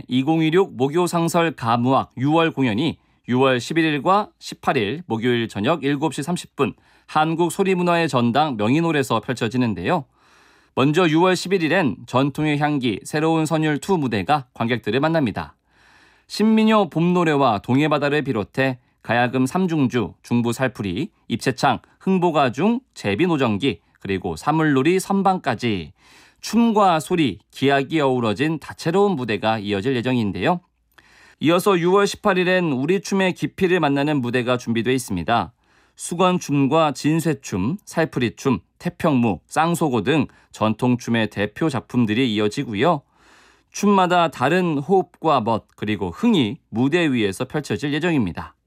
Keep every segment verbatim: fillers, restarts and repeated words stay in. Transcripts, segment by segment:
이천이십육 목요상설 가무악 유월 공연이 유월 십일일과 십팔일 목요일 저녁 일곱 시 삼십 분 한국소리문화의 전당 명인홀에서 펼쳐지는데요. 먼저 유월 십일일엔 전통의 향기 새로운 선율 이 무대가 관객들을 만납니다. 신민요 봄노래와 동해바다를 비롯해 가야금 삼중주, 중부살풀이, 입체창, 흥보가중, 제비노정기, 그리고 사물놀이 선방까지 춤과 소리, 기악이 어우러진 다채로운 무대가 이어질 예정인데요. 이어서 유월 십팔일엔 우리 춤의 깊이를 만나는 무대가 준비되어 있습니다. 수건춤과 진쇠춤, 살풀이춤, 태평무, 쌍소고 등 전통춤의 대표 작품들이 이어지고요. 춤마다 다른 호흡과 멋 그리고 흥이 무대 위에서 펼쳐질 예정입니다.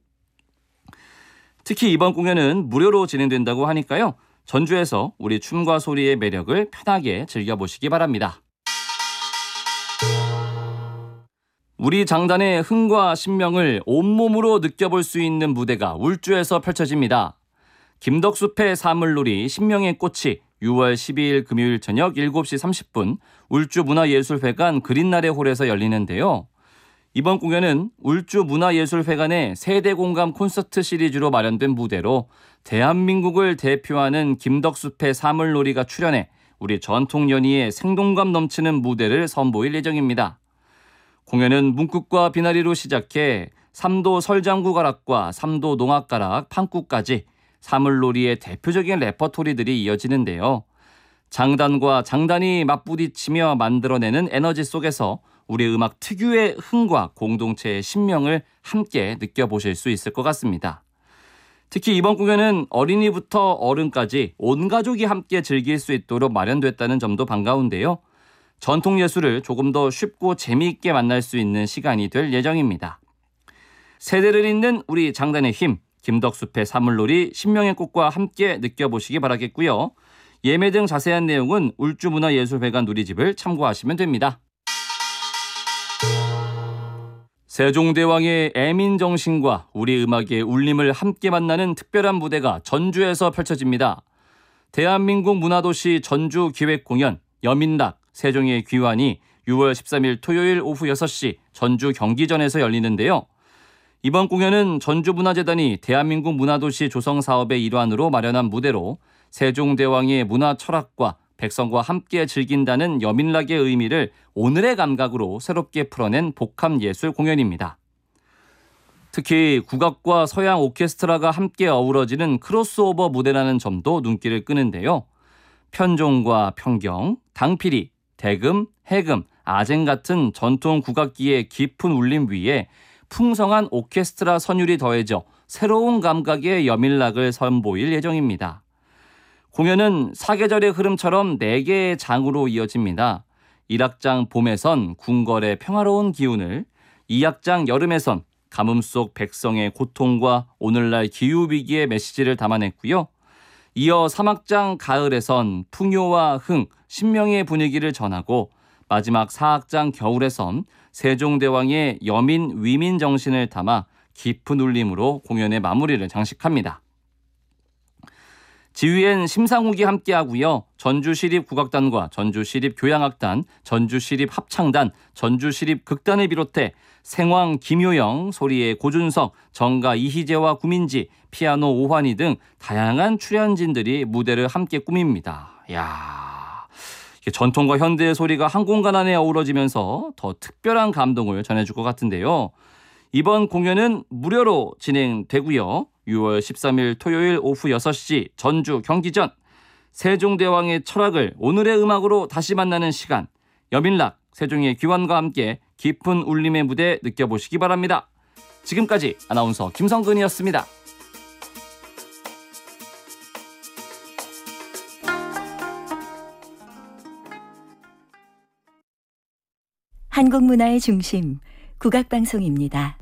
특히 이번 공연은 무료로 진행된다고 하니까요. 전주에서 우리 춤과 소리의 매력을 편하게 즐겨보시기 바랍니다. 우리 장단의 흥과 신명을 온몸으로 느껴볼 수 있는 무대가 울주에서 펼쳐집니다. 김덕숲의 사물놀이 신명의 꽃이 유월 십이일 금요일 저녁 일곱 시 삼십 분 울주문화예술회관 그린나래 홀에서 열리는데요. 이번 공연은 울주문화예술회관의 세대공감 콘서트 시리즈로 마련된 무대로 대한민국을 대표하는 김덕숲의 사물놀이가 출연해 우리 전통연희의 생동감 넘치는 무대를 선보일 예정입니다. 공연은 문국과 비나리로 시작해 삼도 설장구가락과 삼도 농악가락, 판구까지 사물놀이의 대표적인 레퍼토리들이 이어지는데요. 장단과 장단이 맞부딪히며 만들어내는 에너지 속에서 우리 음악 특유의 흥과 공동체의 신명을 함께 느껴보실 수 있을 것 같습니다. 특히 이번 공연은 어린이부터 어른까지 온 가족이 함께 즐길 수 있도록 마련됐다는 점도 반가운데요. 전통 예술을 조금 더 쉽고 재미있게 만날 수 있는 시간이 될 예정입니다. 세대를 잇는 우리 장단의 힘, 김덕숲의 사물놀이 신명의 꽃과 함께 느껴보시기 바라겠고요. 예매 등 자세한 내용은 울주문화예술회관 누리집을 참고하시면 됩니다. 세종대왕의 애민정신과 우리 음악의 울림을 함께 만나는 특별한 무대가 전주에서 펼쳐집니다. 대한민국 문화도시 전주 기획공연 여민락 세종의 귀환이 유월 십삼일 토요일 오후 여섯 시 전주 경기전에서 열리는데요. 이번 공연은 전주문화재단이 대한민국 문화도시 조성사업의 일환으로 마련한 무대로 세종대왕의 문화 철학과 백성과 함께 즐긴다는 여민락의 의미를 오늘의 감각으로 새롭게 풀어낸 복합예술 공연입니다. 특히 국악과 서양 오케스트라가 함께 어우러지는 크로스오버 무대라는 점도 눈길을 끄는데요. 편종과 평경, 당피리, 대금, 해금, 아쟁 같은 전통 국악기의 깊은 울림 위에 풍성한 오케스트라 선율이 더해져 새로운 감각의 여민락을 선보일 예정입니다. 공연은 사계절의 흐름처럼 네 개의 장으로 이어집니다. 일 악장 봄에선 궁궐의 평화로운 기운을, 이 악장 여름에선 가뭄 속 백성의 고통과 오늘날 기후위기의 메시지를 담아냈고요. 이어 삼 악장 가을에선 풍요와 흥, 신명의 분위기를 전하고 마지막 사 악장 겨울에선 세종대왕의 여민, 위민 정신을 담아 깊은 울림으로 공연의 마무리를 장식합니다. 지휘엔 심상욱이 함께하고요. 전주시립국악단과 전주시립교향악단, 전주시립합창단, 전주시립극단을 비롯해 생황 김효영, 소리의 고준석, 정가 이희재와 구민지, 피아노 오환희 등 다양한 출연진들이 무대를 함께 꾸밉니다. 이야, 전통과 현대의 소리가 한 공간 안에 어우러지면서 더 특별한 감동을 전해줄 것 같은데요. 이번 공연은 무료로 진행되고요. 유월 십삼일 토요일 오후 여섯 시 전주 경기전, 세종대왕의 철학을 오늘의 음악으로 다시 만나는 시간, 여민락, 세종의 귀환과 함께 깊은 울림의 무대 느껴보시기 바랍니다. 지금까지 아나운서 김성근이었습니다. 한국문화의 중심, 국악방송입니다.